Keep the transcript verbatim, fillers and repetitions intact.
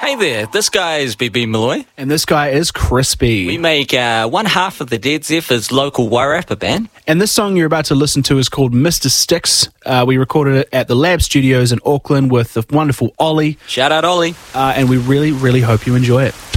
Hey there, this guy is B B Malloy. And this guy is Crispy. We make uh, one half of the Dead Zephyrs local Wairarapa band. And this song you're about to listen to is called Mister Sticks. Uh, we recorded it at the Lab Studios in Auckland with the wonderful Ollie. Shout out Ollie. Uh, and we really, really hope you enjoy it.